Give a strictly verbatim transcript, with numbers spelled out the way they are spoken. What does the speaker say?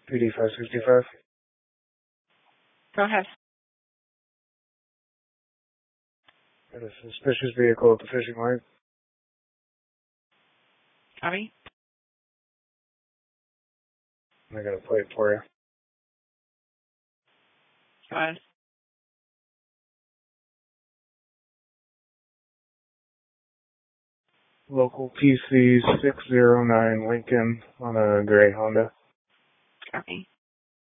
P D five sixty-five. Go ahead. Got a suspicious vehicle at the fishing lake. Copy. I got a plate for you. Go ahead. Local P C six zero nine Lincoln on a gray Honda. Copy.